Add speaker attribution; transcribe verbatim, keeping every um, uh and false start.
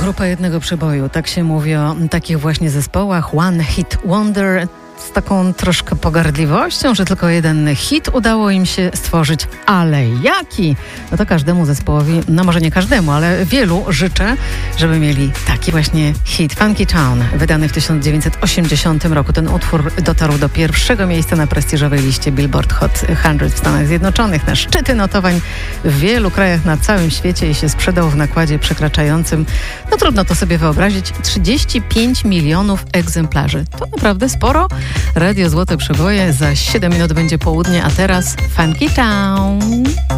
Speaker 1: Grupa jednego przeboju, tak się mówi o takich właśnie zespołach. One Hit Wonder. Z taką troszkę pogardliwością, że tylko jeden hit udało im się stworzyć, ale jaki? No to każdemu zespołowi, no może nie każdemu, ale wielu życzę, żeby mieli taki właśnie hit. Funky Town, wydany w tysiąc dziewięćset osiemdziesiątym roku. Ten utwór dotarł do pierwszego miejsca na prestiżowej liście Billboard Hot sto w Stanach Zjednoczonych, na szczyty notowań w wielu krajach na całym świecie i się sprzedał w nakładzie przekraczającym, no trudno to sobie wyobrazić, trzydzieści pięć milionów egzemplarzy. To naprawdę sporo. Radio Złote Przeboje, za siedem minut będzie południe, a teraz Funky Town.